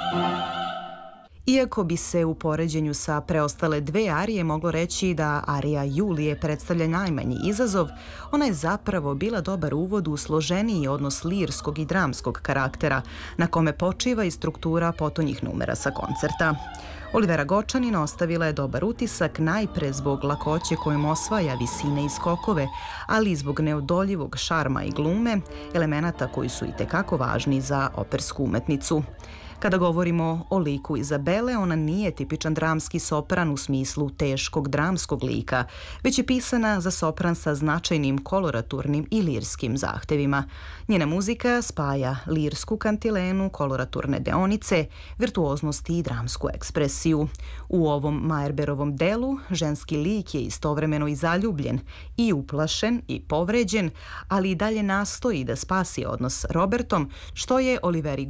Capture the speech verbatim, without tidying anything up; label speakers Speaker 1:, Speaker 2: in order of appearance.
Speaker 1: Iako bi se u poređenju sa preostale dve arije moglo reći da arija Julije predstavlja najmanji izazov, ona je zapravo bila dobar uvod u složeniji odnos lirskog i dramskog karaktera, na kome počiva i struktura potonjih numera sa koncerta. Olivera Gočanin ostavila je dobar utisak najpre zbog lakoće kojom osvaja visine i skokove, ali i zbog neodoljivog šarma i glume, elemenata koji su itekako važni za opersku umetnicu. Kada govorimo o liku Izabele, ona nije tipičan dramski sopran u smislu teškog dramskog lika, već je pisana za sopran sa značajnim koloraturnim i lirskim zahtevima. Njena muzika spaja lirsku kantilenu, koloraturne deonice, virtuoznost i dramsku ekspresiju. U ovom Meyerbeerovom delu ženski lik je istovremeno i zaljubljen, i uplašen, i povređen, ali i dalje nastoji da spasi odnos s Robertom, što je Oliveri